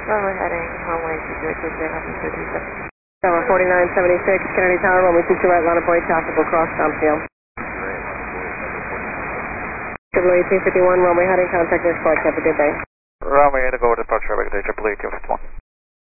Runway heading, runway 230, 4976, Kennedy Tower, runway 22 right, line of point, traffic will cross downfield. Triple 1851, runway heading, contact next flight, have a good day. Runway 8 go departure, back to Triple 1851.